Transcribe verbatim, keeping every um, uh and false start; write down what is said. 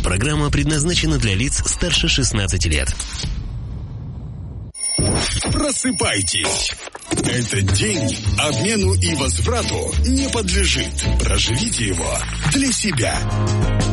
программа предназначена для лиц старше шестнадцати лет. Просыпайтесь. Этот день обмену и возврату не подлежит. Проживите его для себя.